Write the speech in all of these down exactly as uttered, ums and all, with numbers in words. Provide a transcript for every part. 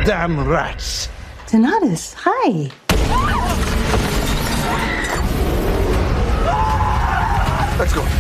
Damn rats. Donatus, hi. Let's go.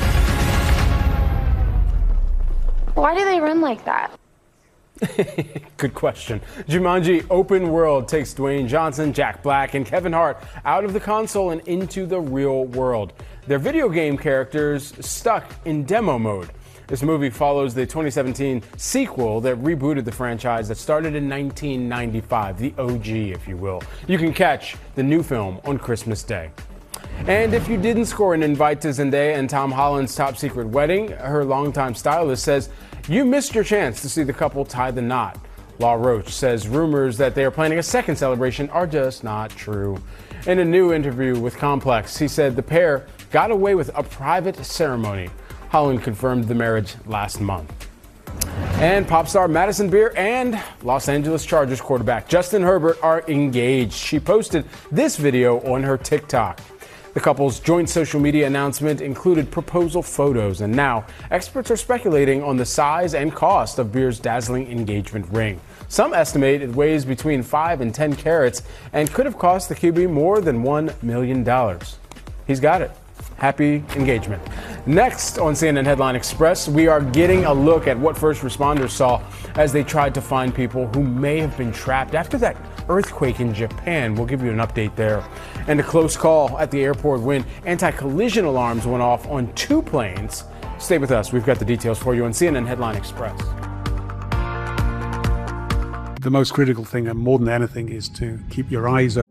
Why do they run like that? Good question. Jumanji Open World takes Dwayne Johnson, Jack Black, and Kevin Hart out of the console and into the real world. Their video game characters stuck in demo mode. This movie follows the twenty seventeen sequel that rebooted the franchise that started in nineteen ninety-five, the O G, if you will. You can catch the new film on Christmas Day. And if you didn't score an invite to Zendaya and Tom Holland's top secret wedding, her longtime stylist says you missed your chance to see the couple tie the knot. Law Roach says rumors that they are planning a second celebration are just not true. In a new interview with Complex, he said the pair got away with a private ceremony. Holland confirmed the marriage last month. And pop star Madison Beer and Los Angeles Chargers quarterback Justin Herbert are engaged. She posted this video on her TikTok. The couple's joint social media announcement included proposal photos, and now experts are speculating on the size and cost of Beer's dazzling engagement ring. Some estimate it weighs between five and ten carats and could have cost the Q B more than one million dollars. He's got it. Happy engagement. Next on C N N Headline Express, we are getting a look at what first responders saw as they tried to find people who may have been trapped after that earthquake in Japan. We'll give you an update there. And a close call at the airport when anti-collision alarms went off on two planes. Stay with us. We've got the details for you on C N N Headline Express. The most critical thing, and more than anything, is to keep your eyes open.